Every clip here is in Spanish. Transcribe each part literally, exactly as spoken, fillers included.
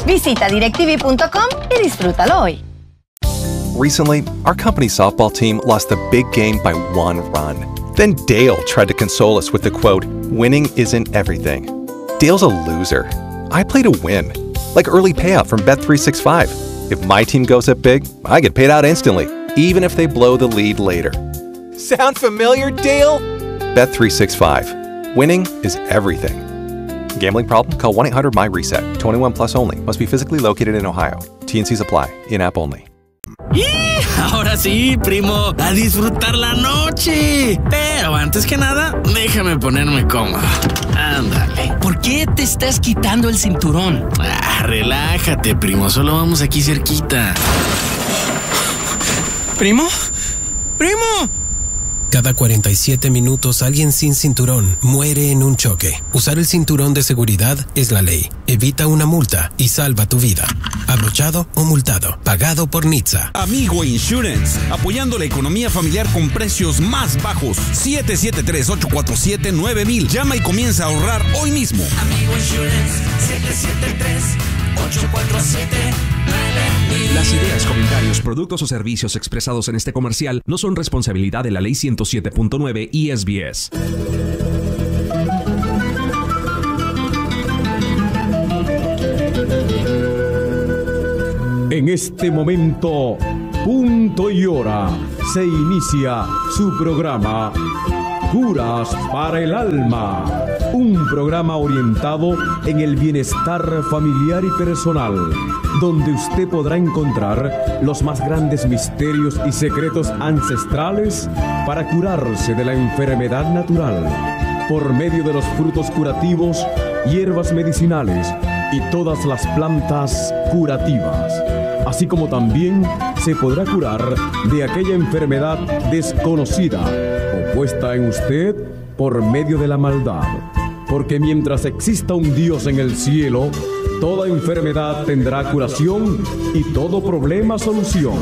Visita directv punto com y disfrútalo hoy. Recently, our company's softball team lost a big game by one run. Then Dale tried to console us with the quote, "Winning isn't everything." Dale's a loser. I play to win. Like early payout from Bet three sixty-five. If my team goes up big, I get paid out instantly, even if they blow the lead later. Sound familiar, Dale? Bet three sixty-five. Winning is everything. Gambling problem? Call one eight hundred M Y reset. twenty-one plus only. Must be physically located in Ohio. T N Cs apply. In-app only. Y ahora sí, primo, a disfrutar la noche. Pero antes que nada, déjame ponerme cómodo. Ándale. ¿Por qué te estás quitando el cinturón? Ah, relájate, primo. Solo vamos aquí cerquita. ¿Primo? ¡Primo! Cada cuarenta y siete minutos alguien sin cinturón muere en un choque. Usar el cinturón de seguridad es la ley. Evita una multa y salva tu vida. Abrochado o multado. Pagado por N H T S A. Amigo Insurance, apoyando la economía familiar con precios más bajos. siete siete tres, ocho cuatro siete, nueve mil. Llama y comienza a ahorrar hoy mismo. Amigo Insurance, siete siete tres, ocho cuatro siete, nueve mil. Las ideas, comentarios, productos o servicios expresados en este comercial no son responsabilidad de la Ley ciento siete punto nueve y S B S. En este momento, punto y hora, se inicia su programa Curas para el Alma, un programa orientado en el bienestar familiar y personal, donde usted podrá encontrar los más grandes misterios y secretos ancestrales para curarse de la enfermedad natural, por medio de los frutos curativos, hierbas medicinales y todas las plantas curativas, así como también se podrá curar de aquella enfermedad desconocida o puesta en usted por medio de la maldad. Porque mientras exista un Dios en el cielo, toda enfermedad tendrá curación y todo problema solución.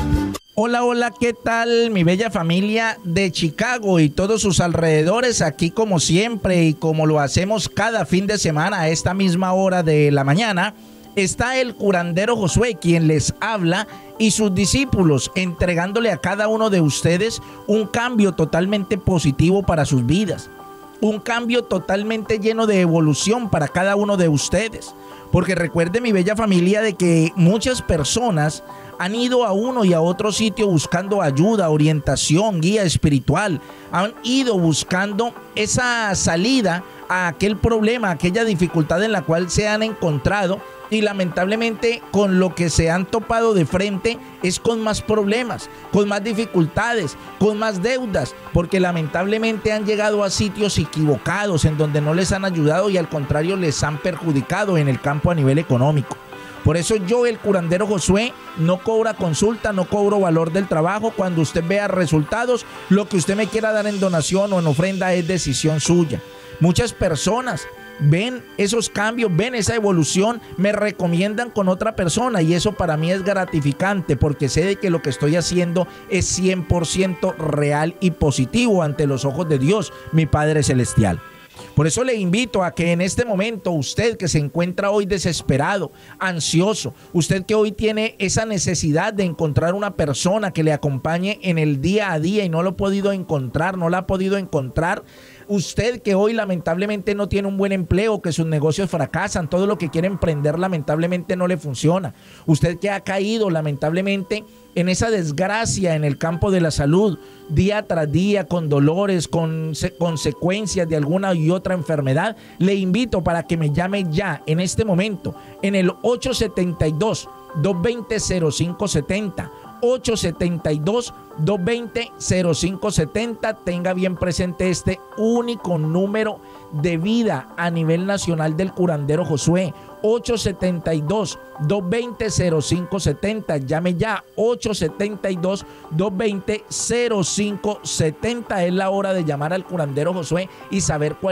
Hola, hola, ¿qué tal mi bella familia de Chicago y todos sus alrededores? Aquí como siempre y como lo hacemos cada fin de semana a esta misma hora de la mañana, está el curandero Josué, quien les habla, y sus discípulos, entregándole a cada uno de ustedes un cambio totalmente positivo para sus vidas. Un cambio totalmente lleno de evolución para cada uno de ustedes. Porque recuerde, mi bella familia, de que muchas personas han ido a uno y a otro sitio buscando ayuda, orientación, guía espiritual. Han ido buscando esa salida a aquel problema, a aquella dificultad en la cual se han encontrado. Y lamentablemente con lo que se han topado de frente es con más problemas, con más dificultades, con más deudas, porque lamentablemente han llegado a sitios equivocados en donde no les han ayudado y al contrario les han perjudicado en el campo a nivel económico. Por eso yo, el curandero Josué, no cobra consulta, no cobro valor del trabajo. Cuando usted vea resultados, lo que usted me quiera dar en donación o en ofrenda es decisión suya. Muchas personas ven esos cambios, ven esa evolución, me recomiendan con otra persona y eso para mí es gratificante porque sé de que lo que estoy haciendo es cien por ciento real y positivo ante los ojos de Dios, mi Padre Celestial. Por eso le invito a que en este momento usted que se encuentra hoy desesperado, ansioso, usted que hoy tiene esa necesidad de encontrar una persona que le acompañe en el día a día y no lo ha podido encontrar, no la ha podido encontrar, usted que hoy lamentablemente no tiene un buen empleo, que sus negocios fracasan, todo lo que quiere emprender lamentablemente no le funciona. Usted que ha caído lamentablemente en esa desgracia en el campo de la salud, día tras día, con dolores, con consecuencias de alguna y otra enfermedad, le invito para que me llame ya en este momento en el ocho siete dos, dos dos cero, cero cinco siete cero. ocho siete dos, dos dos cero, cero cinco siete cero. Tenga bien presente este único número de vida a nivel nacional del curandero Josué. ocho siete dos, dos dos cero, cero cinco siete cero. Llame ya. ocho siete dos, dos dos cero, cero cinco siete cero. Es la hora de llamar al curandero Josué y saber cuál es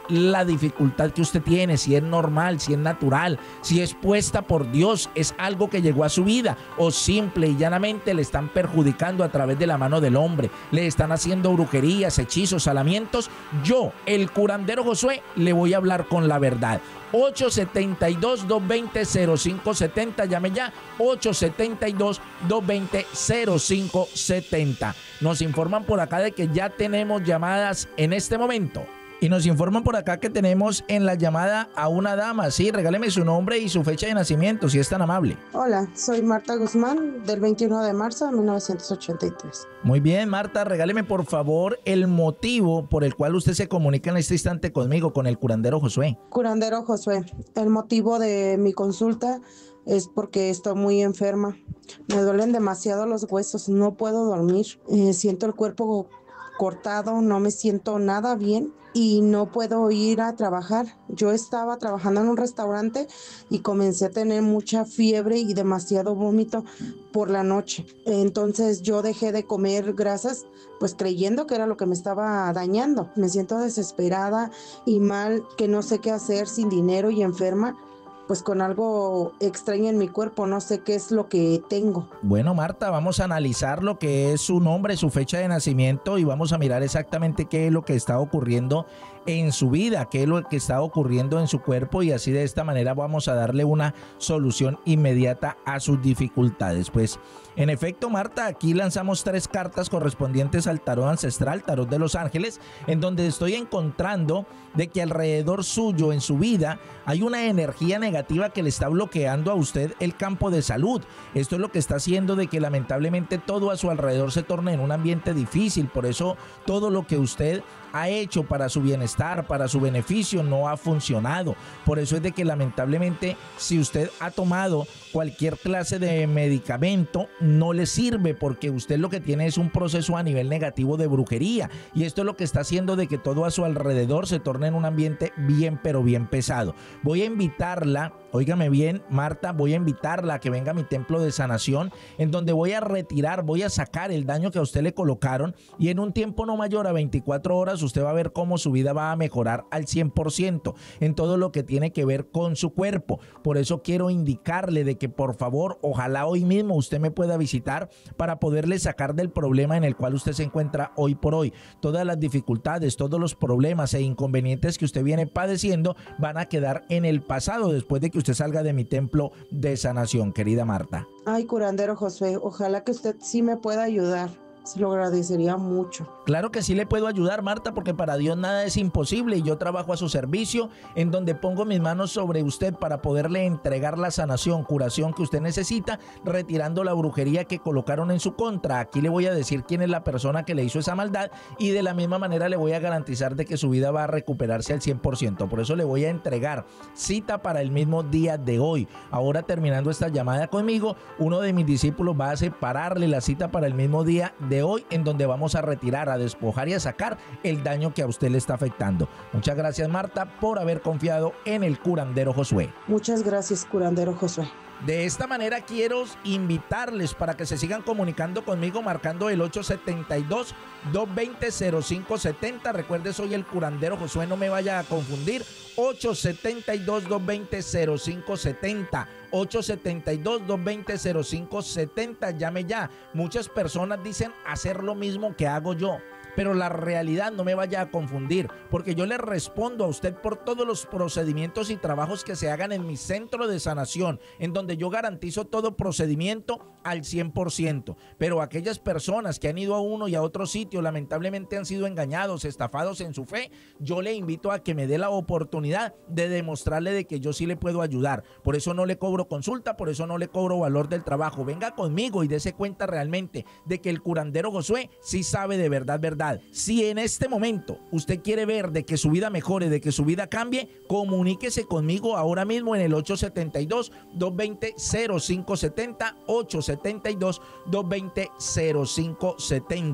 la dificultad que usted tiene, si es normal, si es natural, si es puesta por Dios, es algo que llegó a su vida o simple y llanamente le están perjudicando a través de la mano del hombre, le están haciendo brujerías, hechizos, salamientos. Yo, el curandero Josué, le voy a hablar con la verdad. ocho siete dos, dos dos cero, cero cinco siete cero, llame ya, ocho siete dos, dos dos cero, cero cinco siete cero. Nos informan por acá de que ya tenemos llamadas en este momento. Y nos informan por acá que tenemos en la llamada a una dama. Sí, regáleme su nombre y su fecha de nacimiento, si es tan amable. Hola, soy Marta Guzmán, del veintiuno de marzo de mil novecientos ochenta y tres. Muy bien, Marta, regáleme por favor el motivo por el cual usted se comunica en este instante conmigo, con el curandero Josué. Curandero Josué, el motivo de mi consulta es porque estoy muy enferma. Me duelen demasiado los huesos, no puedo dormir, eh, siento el cuerpo cortado, no me siento nada bien y no puedo ir a trabajar. Yo estaba trabajando en un restaurante y comencé a tener mucha fiebre y demasiado vómito por la noche. Entonces yo dejé de comer grasas, pues creyendo que era lo que me estaba dañando. Me siento desesperada y mal, que no sé qué hacer, sin dinero y enferma, pues con algo extraño en mi cuerpo, no sé qué es lo que tengo. Bueno, Marta, vamos a analizar lo que es su nombre, su fecha de nacimiento y vamos a mirar exactamente qué es lo que está ocurriendo en su vida, qué es lo que está ocurriendo en su cuerpo y así de esta manera vamos a darle una solución inmediata a sus dificultades. Pues en efecto, Marta, aquí lanzamos tres cartas correspondientes al tarot ancestral, tarot de los ángeles, en donde estoy encontrando de que alrededor suyo en su vida hay una energía negativa que le está bloqueando a usted el campo de salud. Esto es lo que está haciendo de que lamentablemente todo a su alrededor se torne en un ambiente difícil. Por eso todo lo que usted ha hecho para su bienestar, para su beneficio, no ha funcionado. Por eso es de que lamentablemente si usted ha tomado cualquier clase de medicamento, no le sirve porque usted lo que tiene es un proceso a nivel negativo de brujería y esto es lo que está haciendo de que todo a su alrededor se torne en un ambiente bien pero bien pesado. Voy a invitarla, óigame bien, Marta, voy a invitarla a que venga a mi templo de sanación en donde voy a retirar, voy a sacar el daño que a usted le colocaron y en un tiempo no mayor a veinticuatro horas usted va a ver cómo su vida va a mejorar al cien por ciento en todo lo que tiene que ver con su cuerpo. Por eso quiero indicarle de que por favor, ojalá hoy mismo usted me pueda visitar para poderle sacar del problema en el cual usted se encuentra hoy por hoy. Todas las dificultades, todos los problemas e inconvenientes que usted viene padeciendo van a quedar en el pasado después de que usted salga de mi templo de sanación, querida Marta. Ay, curandero Josué, ojalá que usted sí me pueda ayudar. Se lo agradecería mucho. Claro que sí le puedo ayudar, Marta, porque para Dios nada es imposible y yo trabajo a su servicio en donde pongo mis manos sobre usted para poderle entregar la sanación, curación que usted necesita, retirando la brujería que colocaron en su contra. Aquí le voy a decir quién es la persona que le hizo esa maldad y de la misma manera le voy a garantizar de que su vida va a recuperarse al cien por ciento. Por eso le voy a entregar cita para el mismo día de hoy. Ahora terminando esta llamada conmigo, uno de mis discípulos va a separarle la cita para el mismo día de de hoy en donde vamos a retirar, a despojar y a sacar el daño que a usted le está afectando. Muchas gracias, Marta, por haber confiado en el curandero Josué. Muchas gracias, curandero Josué. De esta manera quiero invitarles para que se sigan comunicando conmigo marcando el ocho siete dos, dos dos cero, cero cinco siete cero. Recuerde, soy el curandero Josué, no me vaya a confundir. ocho siete dos, dos dos cero, cero cinco siete cero. ocho siete dos, dos dos cero, cero cinco siete cero. Llame ya. Muchas personas dicen hacer lo mismo que hago yo, pero la realidad no me vaya a confundir, porque yo le respondo a usted por todos los procedimientos y trabajos que se hagan en mi centro de sanación, en donde yo garantizo todo procedimiento al cien por ciento. Pero aquellas personas que han ido a uno y a otro sitio, lamentablemente han sido engañados, estafados en su fe, yo le invito a que me dé la oportunidad de demostrarle de que yo sí le puedo ayudar. Por eso no le cobro consulta, por eso no le cobro valor del trabajo. Venga conmigo y dése cuenta realmente de que el curandero Josué sí sabe de verdad, verdad. Si en este momento usted quiere ver de que su vida mejore, de que su vida cambie, comuníquese conmigo ahora mismo en el ocho siete dos, dos dos cero, cero cinco siete cero, ocho siete dos, dos dos cero, cero cinco siete cero.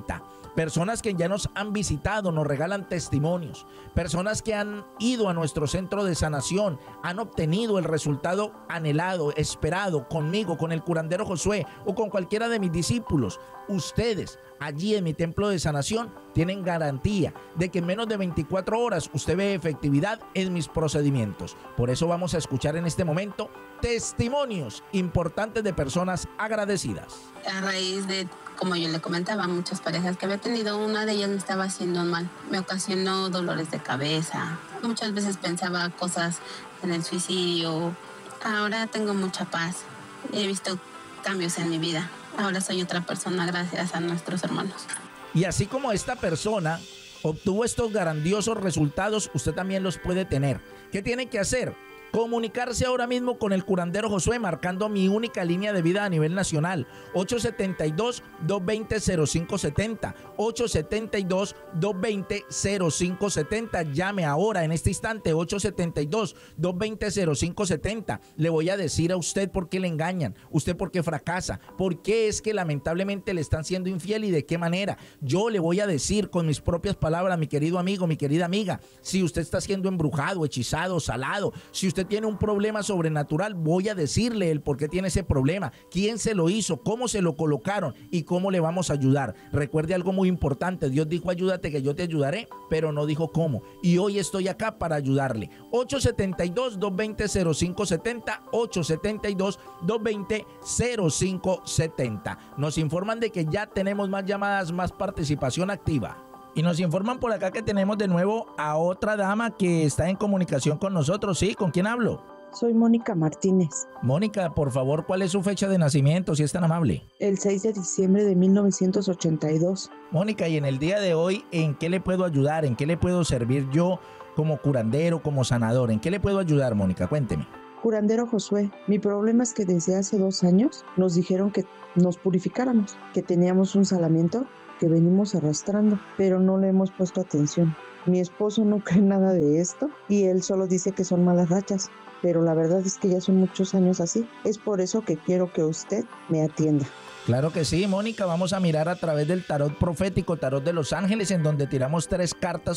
personas que ya nos han visitado, nos regalan testimonios, personas que han ido a nuestro centro de sanación, han obtenido el resultado anhelado, esperado conmigo, con el curandero Josué o con cualquiera de mis discípulos. Ustedes allí en mi templo de sanación tienen garantía de que en menos de veinticuatro horas usted ve efectividad en mis procedimientos. Por eso vamos a escuchar en este momento testimonios importantes de personas agradecidas. A raíz de, como yo le comentaba, muchas parejas que había tenido, una de ellas me estaba haciendo mal. Me ocasionó dolores de cabeza. Muchas veces pensaba cosas en el suicidio. Ahora tengo mucha paz. He visto cambios en mi vida. Ahora soy otra persona gracias a nuestros hermanos. Y así como esta persona obtuvo estos grandiosos resultados, usted también los puede tener. ¿Qué tiene que hacer? Comunicarse ahora mismo con el curandero Josué marcando mi única línea de vida a nivel nacional, ocho siete dos, dos dos cero, cero cinco siete cero, ocho siete dos, dos dos cero, cero cinco siete cero. Llame ahora en este instante, ocho siete dos, dos dos cero, cero cinco siete cero. Le voy a decir a usted por qué le engañan, usted por qué fracasa, por qué es que lamentablemente le están siendo infiel y de qué manera. Yo le voy a decir con mis propias palabras, mi querido amigo, mi querida amiga, si usted está siendo embrujado, hechizado, salado, si usted tiene un problema sobrenatural, voy a decirle el por qué tiene ese problema, quién se lo hizo, cómo se lo colocaron y cómo le vamos a ayudar. Recuerde algo muy importante, Dios dijo ayúdate que yo te ayudaré, pero no dijo cómo, y hoy estoy acá para ayudarle. ocho siete dos, dos dos cero, cero cinco siete cero, ocho siete dos, dos dos cero, cero cinco siete cero. Nos informan de que ya tenemos más llamadas, más participación activa. Y nos informan por acá que tenemos de nuevo a otra dama que está en comunicación con nosotros. ¿Sí? ¿Con quién hablo? Soy Mónica Martínez. Mónica, por favor, ¿cuál es su fecha de nacimiento, si es tan amable? El seis de diciembre de mil novecientos ochenta y dos. Mónica, y en el día de hoy, ¿en qué le puedo ayudar? ¿En qué le puedo servir yo como curandero, como sanador? ¿En qué le puedo ayudar, Mónica? Cuénteme. Curandero Josué, mi problema es que desde hace dos años nos dijeron que nos purificáramos, que teníamos un salamiento que venimos arrastrando, pero no le hemos puesto atención. Mi esposo no cree nada de esto y él solo dice que son malas rachas, pero la verdad es que ya son muchos años así. Es por eso que quiero que usted me atienda. Claro que sí, Mónica, vamos a mirar a través del tarot profético, tarot de los ángeles, en donde tiramos tres cartas